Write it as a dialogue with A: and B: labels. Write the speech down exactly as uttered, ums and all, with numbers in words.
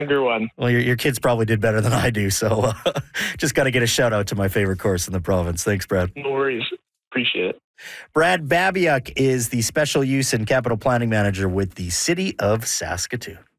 A: younger one.
B: Well, your, your kids probably did better than I do, so uh, just got to get a shout out to my favorite course in the province. Thanks, Brad.
A: No worries. Appreciate it.
B: Brad Babiak is the Special Use and Capital Planning Manager with the City of Saskatoon.